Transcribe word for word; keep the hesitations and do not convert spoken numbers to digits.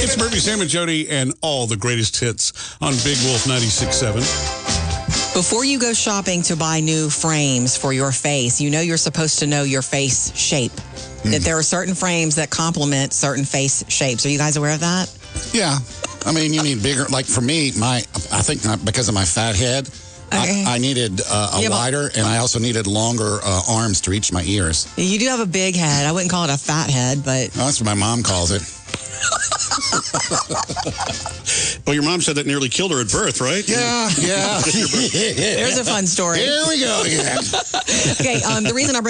It's Murphy, Sam, and Jody, and all the greatest hits on Big Wolf ninety-six point seven. Before you go shopping to buy new frames for your face, you know you're supposed to know your face shape. Mm. That there are certain frames that complement certain face shapes. Are you guys aware of that? Yeah. I mean, you need bigger. Like for me, my I think not because of my fat head, okay. I, I needed uh, a yeah, wider, and I also needed longer uh, arms to reach my ears. You do have a big head. I wouldn't call it a fat head, but... Oh, that's what my mom calls it. Well, your mom said that nearly killed her at birth, right? Yeah, yeah. There's a fun story. Here we go again. Okay, um, the reason I bring